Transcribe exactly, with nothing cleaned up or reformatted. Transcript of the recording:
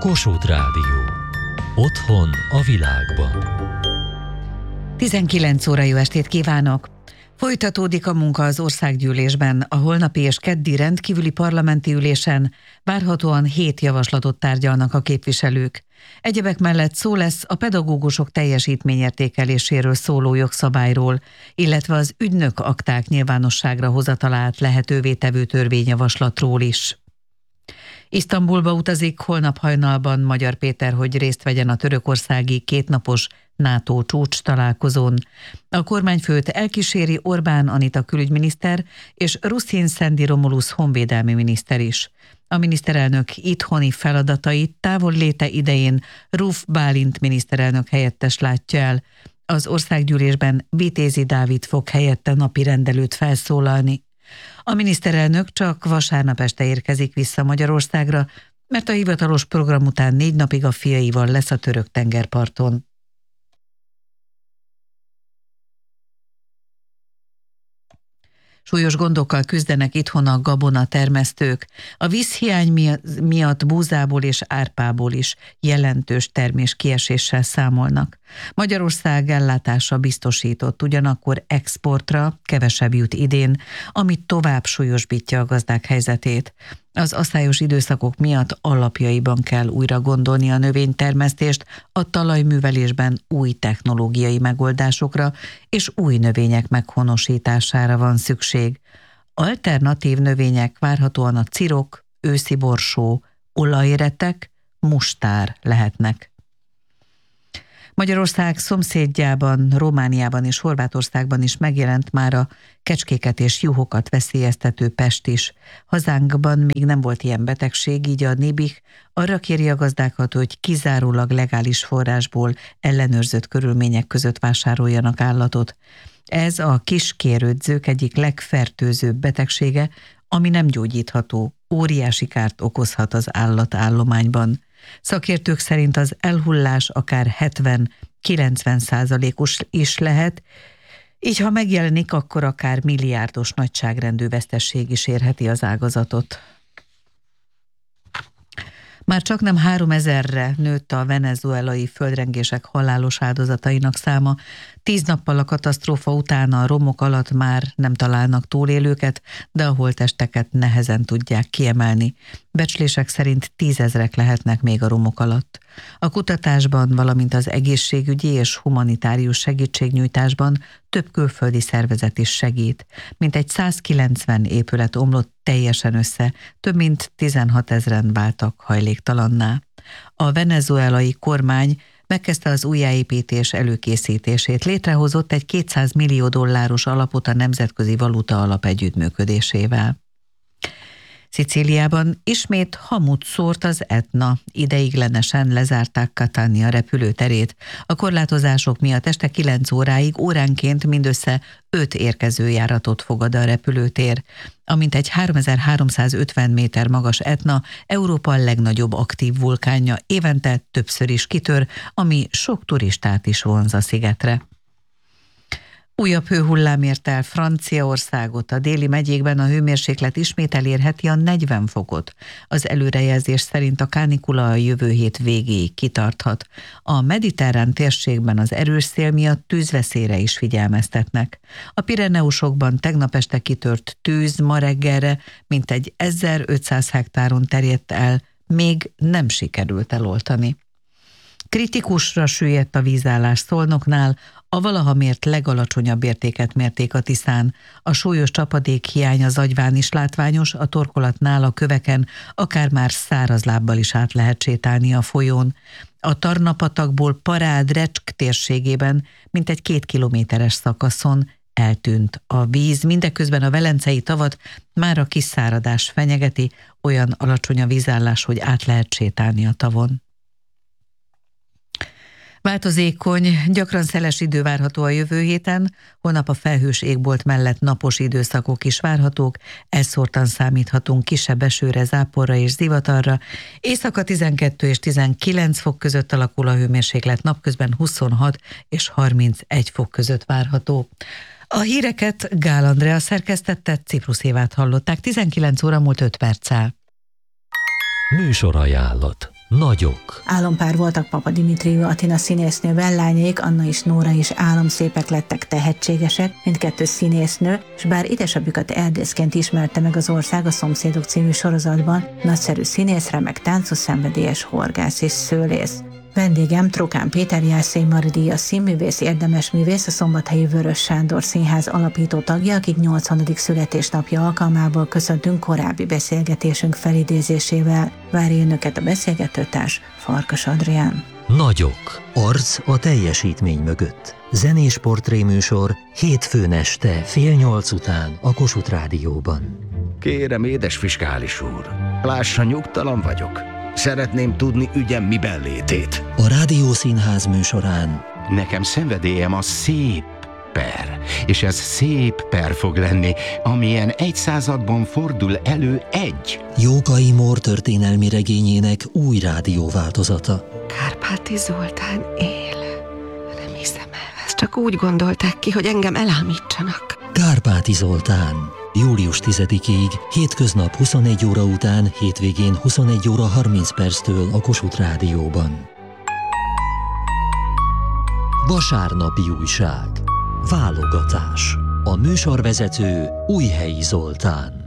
Kossuth Rádió. Otthon a világban. tizenkilenc óra, jó estét kívánok! Folytatódik a munka az országgyűlésben. A holnapi és keddi rendkívüli parlamenti ülésen várhatóan hét javaslatot tárgyalnak a képviselők. Egyebek mellett szó lesz a pedagógusok teljesítményértékeléséről szóló jogszabályról, illetve az ügynök akták nyilvánosságra hozatalát lehetővé tevő törvényjavaslatról is. Isztambulba utazik holnap hajnalban Magyar Péter, hogy részt vegyen a törökországi kétnapos NATO csúcs találkozón. A kormányfőt elkíséri Orbán Anita külügyminiszter és Ruszin Szendi Romulusz honvédelmi miniszter is. A miniszterelnök itthoni feladatait távolléte idején Ruf Bálint miniszterelnök helyettes látja el. Az országgyűlésben Vitézi Dávid fog helyette napirendelőt felszólalni. A miniszterelnök csak vasárnap este érkezik vissza Magyarországra, mert a hivatalos program után négy napig a fiaival lesz a török tengerparton. Súlyos gondokkal küzdenek itthon a gabona termesztők. A vízhiány miatt búzából és árpából is jelentős termés kieséssel számolnak. Magyarország ellátása biztosított, ugyanakkor exportra kevesebb jut idén, ami tovább súlyosbítja a gazdák helyzetét. Az aszályos időszakok miatt alapjaiban kell újra gondolni a növénytermesztést, a talajművelésben új technológiai megoldásokra és új növények meghonosítására van szükség. Alternatív növények várhatóan a cirok, őszi borsó, olajretek, mustár lehetnek. Magyarország szomszédjában, Romániában és Horvátországban is megjelent már a kecskéket és juhokat veszélyeztető pest is. Hazánkban még nem volt ilyen betegség, így a Nébih arra kéri a gazdákat, hogy kizárólag legális forrásból ellenőrzött körülmények között vásároljanak állatot. Ez a kiskérődzők egyik legfertőzőbb betegsége, ami nem gyógyítható, óriási kárt okozhat az állatállományban. Szakértők szerint az elhullás akár hetven-kilencven százalékos is lehet, így ha megjelenik, akkor akár milliárdos nagyságrendű vesztesség is érheti az ágazatot. Már csaknem háromezerre nőtt a venezuelai földrengések halálos áldozatainak száma. Tíz nappal a katasztrófa után a romok alatt már nem találnak túlélőket, de a holttesteket nehezen tudják kiemelni. Becslések szerint tízezrek lehetnek még a romok alatt. A kutatásban, valamint az egészségügyi és humanitárius segítségnyújtásban több külföldi szervezet is segít. Mintegy százkilencven épület omlott teljesen össze, több mint tizenhatezren váltak hajléktalanná. A venezuelai kormány megkezdte az újjáépítés előkészítését, létrehozott egy kétszáz millió dolláros alapot a Nemzetközi Valuta Alap együttműködésével. Szicíliában ismét hamut szórt az Etna. Ideiglenesen lezárták Catania repülőterét. A korlátozások miatt este kilenc óráig óránként mindössze öt érkezőjáratot fogad a repülőtér. A mintegy háromezer-háromszázötven méter magas Etna Európa legnagyobb aktív vulkánja, évente többször is kitör, ami sok turistát is vonz a szigetre. Újabb hőhullám ért el Franciaországot, a déli megyékben a hőmérséklet ismét elérheti a negyven fokot. Az előrejelzés szerint a kánikula a jövő hét végéig kitarthat. A mediterrán térségben az erős szél miatt tűzveszélyre is figyelmeztetnek. A Pireneusokban tegnap este kitört tűz ma reggelre mintegy ezerötszáz hektáron terjedt el, még nem sikerült eloltani. Kritikusra süllyedt a vízállás Szolnoknál, a valaha mért legalacsonyabb értéket mérték a Tiszán. A súlyos csapadék hiány az Agyván is látványos, a torkolatnál a köveken akár már száraz lábbal is át lehet sétálni a folyón. A Tarna-patakból Parád-Recsk térségében mintegy két kilométeres szakaszon eltűnt a víz, mindeközben a Velencei tavat már a kiszáradás fenyegeti, olyan alacsony a vízállás, hogy át lehet sétálni a tavon. Változékony, gyakran szeles idő várható a jövő héten, holnap a felhős égbolt mellett napos időszakok is várhatók, elszórtan számíthatunk kisebb esőre, záporra és zivatarra. Éjszaka tizenkettő és tizenkilenc fok között alakul a hőmérséklet, napközben huszonhat és harmincegy fok között várható. A híreket Gál Andrea szerkesztette, Ciprus Évát hallották, tizenkilenc óra múlt öt perccel. Műsorajánlat. Nagyok. Álompár voltak Papa Dimitriu Atina színésznő vellányék, Anna és Nóra is álomszépek lettek, tehetségesek, mindkettő színésznő, és bár édesapjukat erdészként ismerte meg az ország a Szomszédok című sorozatban, nagyszerű színész, remek táncos, szenvedélyes horgász és szőlész. Vendégem Trokán Péter, Jászai Mari díjas színművész, érdemes művész, a szombathelyi Vörös Sándor Színház alapító tagja, akit nyolcvanadik születésnapja alkalmából köszöntünk korábbi beszélgetésünk felidézésével. Várja önöket a beszélgetőtárs, Farkas Adrián. Nagyok. Arc a teljesítmény mögött. Zenés portréműsor hétfőn este fél nyolc után a Kossuth Rádióban. Kérem, édes fiskális úr, lássa, nyugtalan vagyok. Szeretném tudni ügyem miben létét. A Rádiószínház műsorán Nekem szenvedélyem a szép per, és ez szép per fog lenni, amilyen egy században fordul elő egy. Jókai Mór történelmi regényének új rádióváltozata. Kárpáti Zoltán él. Nem hiszem el. Ezt csak úgy gondolták ki, hogy engem elámítsanak. Kárpáti Zoltán. július tizedikéig, hétköznap huszonegy óra után, hétvégén huszonegy óra harminc perctől a Kossuth Rádióban. Vasárnapi újság. Válogatás. A műsorvezető Újhelyi Zoltán.